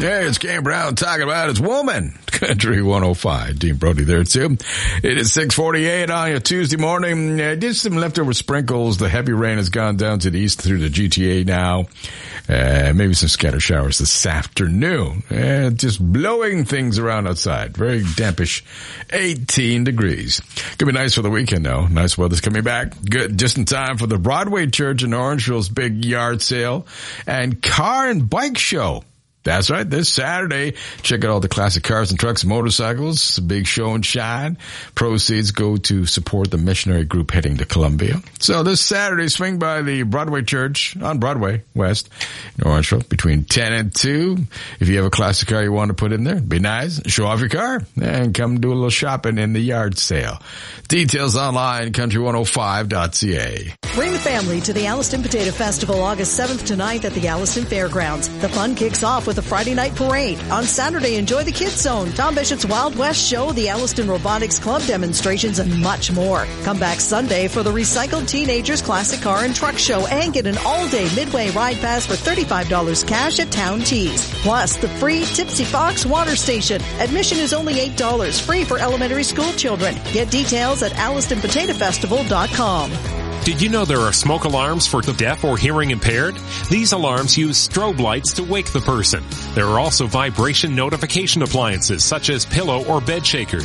Yeah, it's Cam Brown talking about his woman. Country 105. Dean Brody there too. It is 6:48 on a Tuesday morning. Just some leftover sprinkles. The heavy rain has gone down to the east through the GTA now. Maybe some scatter showers this afternoon. Just blowing things around outside. Very dampish. 18 degrees. Could be nice for the weekend though. Nice weather's coming back. Good. Just in time for the Broadway Church in Orangeville's big yard sale and car and bike show. That's right. This Saturday, check out all the classic cars and trucks and motorcycles. A big show and shine. Proceeds go to support the missionary group heading to Colombia. So this Saturday, swing by the Broadway Church on Broadway West in Orangeville between 10 and 2. If you have a classic car you want to put in there, be nice. Show off your car and come do a little shopping in the yard sale. Details online, country105.ca. Bring the family to the Alliston Potato Festival August 7th to 9th at the Alliston Fairgrounds. The fun kicks off with a Friday night parade. On Saturday, enjoy the Kids Zone, Tom Bishop's Wild West Show, the Alliston Robotics Club demonstrations, and much more. Come back Sunday for the Recycled Teenagers Classic Car and Truck Show and get an all-day Midway ride pass for $35 cash at Town Tees. Plus, the free Tipsy Fox Water Station. Admission is only $8, free for elementary school children. Get details at AllistonPotatoFestival.com. Did you know there are smoke alarms for the deaf or hearing impaired? These alarms use strobe lights to wake the person. There are also vibration notification appliances such as pillow or bed shakers.